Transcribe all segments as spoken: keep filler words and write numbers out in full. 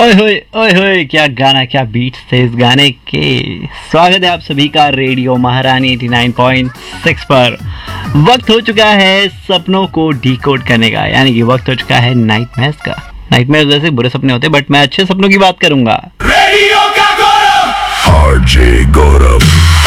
ओए होए ओए होए, क्या गाना, क्या बीट थे इस गाने के। स्वागत है आप सभी का रेडियो महारानी नवासी पॉइंट छह पर। वक्त हो चुका है सपनों को डिकोड करने का, यानी कि वक्त हो चुका है नाइटमेयर्स का। नाइटमेयर्स जैसे बुरे सपने होते हैं, बट मैं अच्छे सपनों की बात करूंगा। रेडियो का गौरव, आरजे गौरव।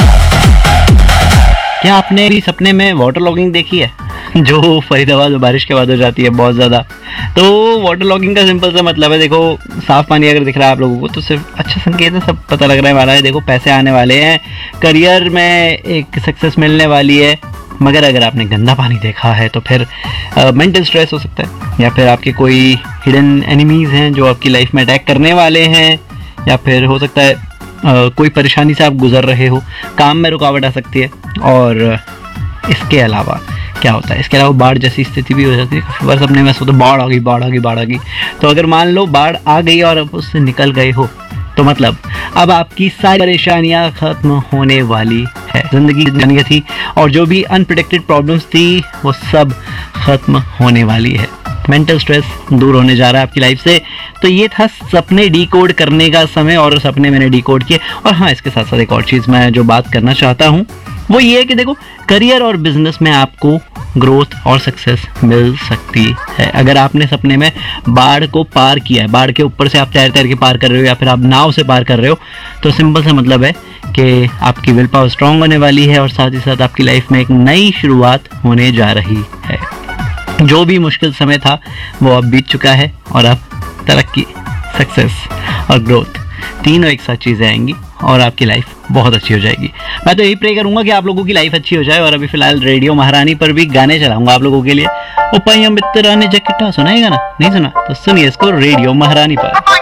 क्या आपने भी सपने में वाटर लॉगिंग देखी है, जो फरीदाबाद में बारिश के बाद हो जाती है बहुत ज़्यादा? तो वाटर लॉगिंग का सिंपल सा मतलब है, देखो साफ पानी अगर दिख रहा है आप लोगों को तो सिर्फ अच्छा संकेत है, सब पता लग रहा है वाला है, देखो पैसे आने वाले हैं, करियर में एक सक्सेस मिलने वाली है। मगर अगर आपने गंदा पानी देखा है तो फिर मेंटल uh, स्ट्रेस हो सकता है, या फिर आपके कोई हिडन एनिमीज़ हैं जो आपकी लाइफ में अटैक करने वाले हैं, या फिर हो सकता है uh, कोई परेशानी से आप गुजर रहे हो, काम में रुकावट आ सकती है। और इसके अलावा क्या होता है, इसके अलावा बाढ़ जैसी स्थिति भी हो जाती है। काफ़ी बार सपने में ऐसा होता है बाढ़ आ गई बाढ़ आ गई बाढ़ आ गई। तो अगर मान लो बाढ़ आ गई और अब उससे निकल गए हो तो मतलब अब आपकी सारी परेशानियां खत्म होने वाली है। जिंदगी जानिए थी और जो भी अनप्रेडिक्टेड प्रॉब्लम्स थी वो सब खत्म होने वाली है। मेंटल स्ट्रेस दूर होने जा रहा है आपकी लाइफ से। तो ये था सपने डिकोड करने का समय, और सपने मैंने डिकोड किए। और हाँ, इसके साथ साथ एक और चीज़ मैं जो बात करना चाहता हूँ वो ये है कि देखो करियर और बिजनेस में आपको ग्रोथ और सक्सेस मिल सकती है। अगर आपने सपने में बाढ़ को पार किया है, बाढ़ के ऊपर से आप तैर तैर के पार कर रहे हो, या फिर आप नाव से पार कर रहे हो, तो सिंपल सा मतलब है कि आपकी विल पावर स्ट्रांग होने वाली है और साथ ही साथ आपकी लाइफ में एक नई शुरुआत होने जा रही है। जो भी मुश्किल समय था वो अब बीत चुका है और अब तरक्की, सक्सेस और ग्रोथ तीनों एक साथ चीज़ें आएंगी और आपकी लाइफ बहुत अच्छी हो जाएगी। मैं तो यही प्रे करूंगा कि आप लोगों की लाइफ अच्छी हो जाए। और अभी फिलहाल रेडियो महारानी पर भी गाने चलाऊंगा आप लोगों के लिए। ओ पाइया मित्रा ने जैकेटा सुना है गाना? नहीं सुना तो सुनिए इसको रेडियो महारानी पर।